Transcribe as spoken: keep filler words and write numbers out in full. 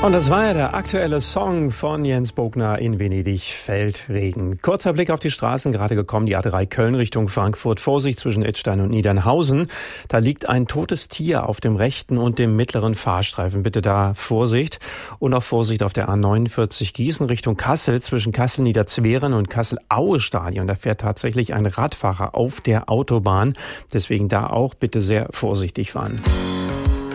Und das war ja der aktuelle Song von Jens Bogner. In Venedig fällt Regen. Kurzer Blick auf die Straßen, gerade gekommen, die A drei Köln Richtung Frankfurt. Vorsicht zwischen Idstein und Niedernhausen. Da liegt ein totes Tier auf dem rechten und dem mittleren Fahrstreifen. Bitte da Vorsicht. Und auch Vorsicht auf der A neunundvierzig Gießen Richtung Kassel zwischen Kassel-Niederzweren und Kassel-Aue-Stadion. Da fährt tatsächlich ein Radfahrer auf der Autobahn. Deswegen da auch bitte sehr vorsichtig fahren.